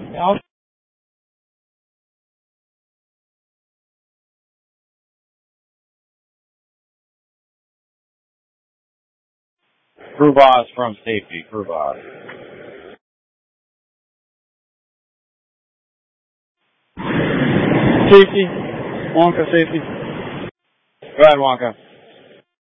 I'll Crew boss from safety. Crew boss. Safety. Wonka safety. Go ahead, Wonka.